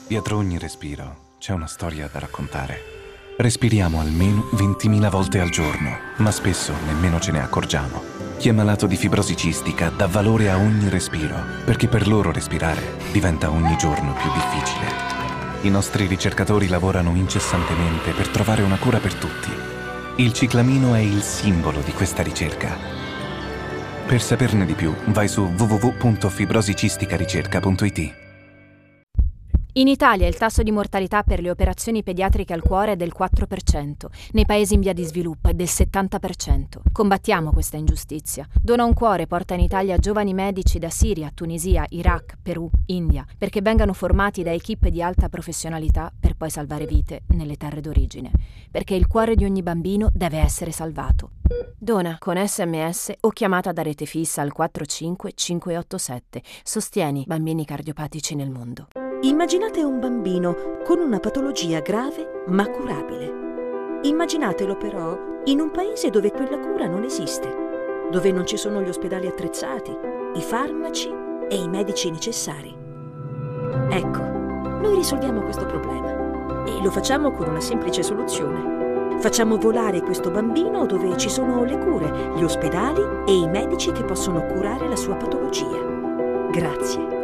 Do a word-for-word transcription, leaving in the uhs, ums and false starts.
Dietro ogni respiro c'è una storia da raccontare. Respiriamo almeno ventimila volte al giorno, ma spesso nemmeno ce ne accorgiamo. Chi è malato di fibrosi cistica dà valore a ogni respiro, perché per loro respirare diventa ogni giorno più difficile. I nostri ricercatori lavorano incessantemente per trovare una cura per tutti. Il ciclamino è il simbolo di questa ricerca. Per saperne di più, vai su w w w punto fibrosicisticaricerca punto i t. In Italia il tasso di mortalità per le operazioni pediatriche al cuore è del quattro per cento, nei paesi in via di sviluppo è del settanta per cento. Combattiamo questa ingiustizia. Dona un cuore porta in Italia giovani medici da Siria, Tunisia, Iraq, Perù, India, perché vengano formati da equipe di alta professionalità per poi salvare vite nelle terre d'origine. Perché il cuore di ogni bambino deve essere salvato. Dona con sms o chiamata da rete fissa al quattro cinque cinque otto sette. Sostieni bambini cardiopatici nel mondo. Immaginate un bambino con una patologia grave ma curabile. Immaginatelo però in un paese dove quella cura non esiste, dove non ci sono gli ospedali attrezzati, i farmaci e i medici necessari. Ecco, noi risolviamo questo problema e lo facciamo con una semplice soluzione. Facciamo volare questo bambino dove ci sono le cure, gli ospedali e i medici che possono curare la sua patologia. Grazie.